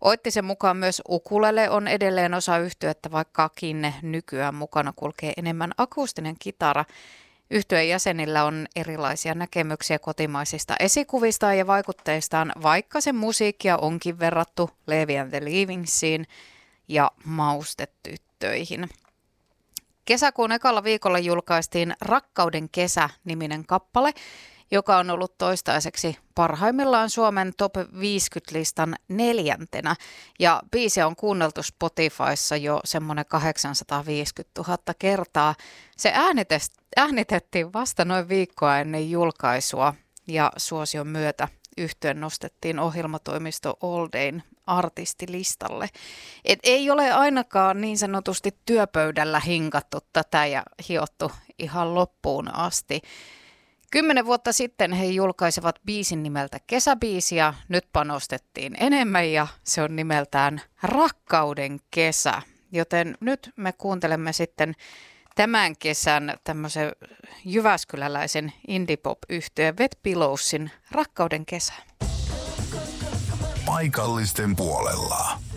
Oittisen mukaan myös ukulele on edelleen osa yhtyettä, vaikkakin nykyään mukana kulkee enemmän akustinen kitara. Yhtyeen jäsenillä on erilaisia näkemyksiä kotimaisista esikuvista ja vaikutteistaan, vaikka sen musiikkia onkin verrattu Levi and the Leavingsiin ja Maustetyttöihin. Kesäkuun ekalla viikolla julkaistiin Rakkauden kesä-niminen kappale, joka on ollut toistaiseksi parhaimmillaan Suomen top 50-listan 4. Ja biisi on kuunneltu Spotifyssa jo semmoinen 850 000 kertaa. Se äänitettiin vasta noin viikkoa ennen julkaisua ja suosion myötä yhtye nostettiin ohjelmatoimisto All Dayn artistilistalle. Et ei ole ainakaan niin sanotusti työpöydällä hinkattu tätä ja hiottu ihan loppuun asti. 10 vuotta sitten he julkaisevat biisin nimeltä Kesäbiisi ja nyt panostettiin enemmän ja se on nimeltään Rakkauden kesä. Joten nyt me kuuntelemme sitten tämän kesän tämmöisen jyväskyläläisen indie-pop-yhtyeen Wet Pillowsin Rakkauden kesä. Paikallisten puolella.